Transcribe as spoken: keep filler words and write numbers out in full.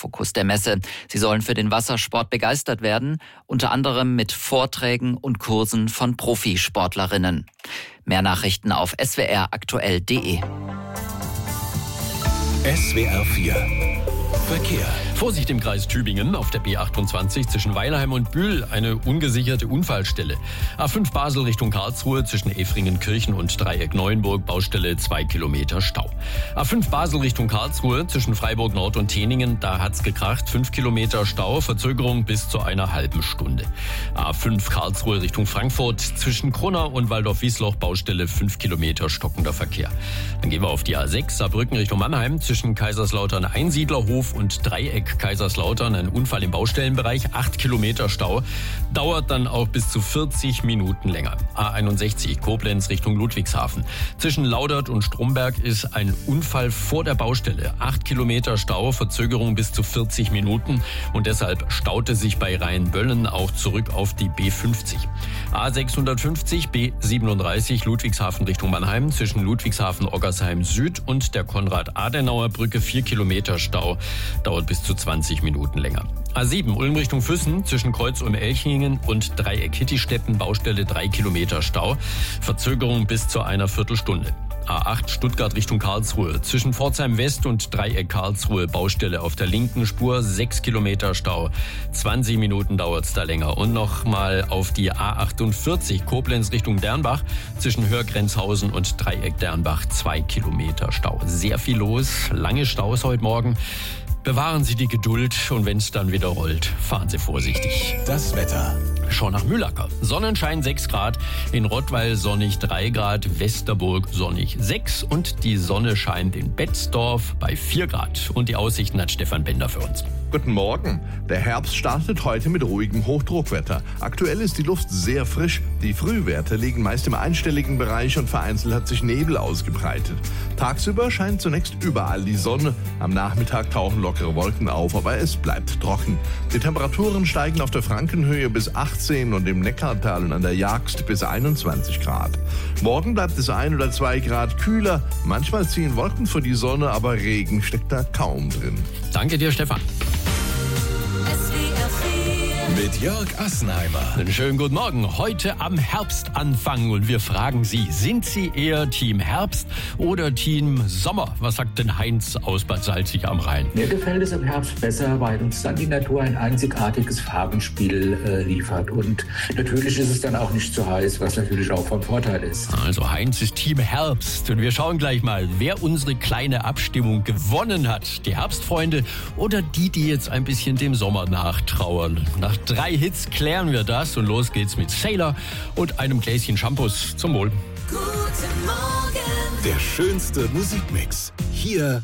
Fokus der Messe. Sie sollen für den Wassersport begeistert werden, unter anderem mit Vorträgen und Kursen von Profisportlerinnen. Mehr Nachrichten auf s w r aktuell punkt d e. S W R vier Verkehr. Vorsicht im Kreis Tübingen auf der B achtundzwanzig zwischen Weilheim und Bühl, eine ungesicherte Unfallstelle. A fünf Basel Richtung Karlsruhe zwischen Efringen-Kirchen und Dreieck Neuenburg, Baustelle zwei Kilometer Stau. A fünf Basel Richtung Karlsruhe zwischen Freiburg Nord und Teningen, da hat's gekracht, fünf Kilometer Stau, Verzögerung bis zu einer halben Stunde. A fünf Karlsruhe Richtung Frankfurt zwischen Kronau und Waldorf-Wiesloch, Baustelle fünf Kilometer stockender Verkehr. Dann gehen wir auf die A sechs Saarbrücken Richtung Mannheim zwischen Kaiserslautern Einsiedlerhof und Dreieck Kaiserslautern, ein Unfall im Baustellenbereich, acht Kilometer Stau, dauert dann auch bis zu vierzig Minuten länger. A einundsechzig Koblenz Richtung Ludwigshafen. Zwischen Laudert und Stromberg ist ein Unfall vor der Baustelle. acht Kilometer Stau, Verzögerung bis zu vierzig Minuten und deshalb staute sich bei Rheinböllen auch zurück auf die B fünfzig. A sechshundertfünfzig B siebenunddreißig Ludwigshafen Richtung Mannheim zwischen Ludwigshafen-Oggersheim Süd und der Konrad-Adenauer-Brücke, vier Kilometer Stau, dauert bis zu zwanzig Minuten länger. A sieben Ulm Richtung Füssen zwischen Kreuz-Ulm-Elchingen und Dreieck-Hittistetten, Baustelle drei Kilometer Stau, Verzögerung bis zu einer Viertelstunde. A acht Stuttgart Richtung Karlsruhe zwischen Pforzheim West und Dreieck Karlsruhe, Baustelle auf der linken Spur, sechs Kilometer Stau, zwanzig Minuten dauert's da länger. Und nochmal auf die A achtundvierzig Koblenz Richtung Dernbach zwischen Hörgrenzhausen und Dreieck Dernbach, zwei Kilometer Stau. Sehr viel los, lange Staus heute Morgen. Bewahren Sie die Geduld und wenn es dann wieder rollt, fahren Sie vorsichtig. Das Wetter. Schau nach Mühlacker. Sonnenschein sechs Grad, in Rottweil sonnig drei Grad, Westerburg sonnig sechs und die Sonne scheint in Betzdorf bei vier Grad. Und die Aussichten hat Stefan Bender für uns. Guten Morgen. Der Herbst startet heute mit ruhigem Hochdruckwetter. Aktuell ist die Luft sehr frisch. Die Frühwerte liegen meist im einstelligen Bereich und vereinzelt hat sich Nebel ausgebreitet. Tagsüber scheint zunächst überall die Sonne. Am Nachmittag tauchen lockere Wolken auf, aber es bleibt trocken. Die Temperaturen steigen auf der Frankenhöhe bis achtzehn und im Neckartal und an der Jagst bis einundzwanzig Grad. Morgen bleibt es ein oder zwei Grad kühler. Manchmal ziehen Wolken vor die Sonne, aber Regen steckt da kaum drin. Danke dir, Stefan. Mit Jörg Assenheimer. Einen schönen guten Morgen. Heute am Herbstanfang und wir fragen Sie, sind Sie eher Team Herbst oder Team Sommer? Was sagt denn Heinz aus Bad Salzig am Rhein? Mir gefällt es im Herbst besser, weil uns dann die Natur ein einzigartiges Farbenspiel äh, liefert. Und natürlich ist es dann auch nicht zu heiß, was natürlich auch von Vorteil ist. Also Heinz ist Team Herbst und wir schauen gleich mal, wer unsere kleine Abstimmung gewonnen hat. Die Herbstfreunde oder die, die jetzt ein bisschen dem Sommer nachtrauern. Nach drei Hits klären wir das und los geht's mit Sailor und einem Gläschen Shampoos. Zum Wohl. Guten Morgen. Der schönste Musikmix. Hier